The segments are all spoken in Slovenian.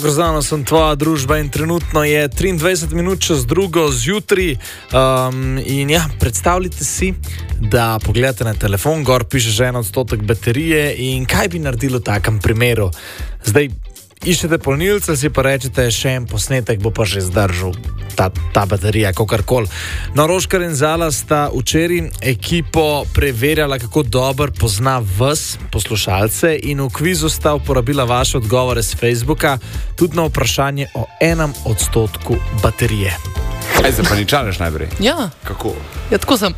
Grozano sem tvoja družba in trenutno je 23 minut čez 2 zjutraj. In ja, predstavljite si, da pogledate na telefon, gor piše že 1% baterije in kaj bi naredili v takem primeru. Zdaj iščete polnilce, si pa rečete, še en posnetek bo pa že zdržal ta baterija, kakorkoli. No, Roškar in Zala sta včeraj ekipo preverjala, kako dobro pozna vas, poslušalce, in v kvizu sta uporabila vaše odgovore z Facebooka, tudi na vprašanje o 1% baterije. Kaj se paničareš najprej? Ja. Kako? Ja, tako sem.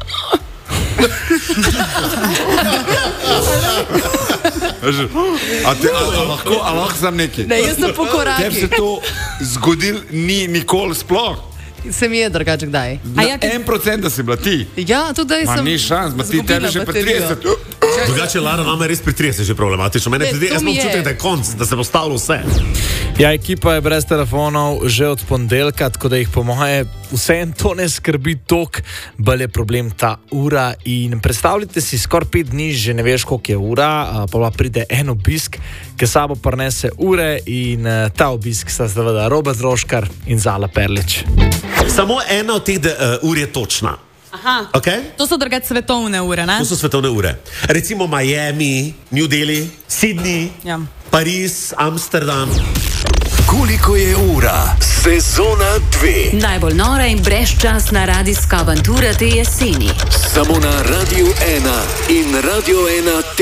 A lahko sam nekaj? Ne, jaz sem po korakih. Tebi se to zgodil ni nikoli sploh? Se mi je drugače kdaj. 1% si bila ti? Ja, tudi sem. Ma ni šans, ma ti tebi že pri 30. Drugače, Lara, nama je res pri 30 že problematično. Mene jaz imam občutek, da je konc, da se bo stalo vse. Ja, ekipa je brez telefonov že od ponedeljka, tako da jih po moje vsem to ne skrbi toliko, bolj je problem ta ura. In predstavljajte si, skoraj 5 dni že ne veš, koliko je ura, pa pride en obisk, ki sabo prinese ure, in ta obisk sta seveda Robert Roškar in Zala Perlič. Samo ena od teh ur je točna. Aha. Okay? To so drugače svetovne ure, ne? To so svetovne ure. Recimo Miami, New Delhi, Sydney, Ja. Pariz, Amsterdam. Koliko je ura? Sezona 2. Najbolj nora in brezčasna radijska avantura te jeseni. Samo na Radio 1 in Radio 1.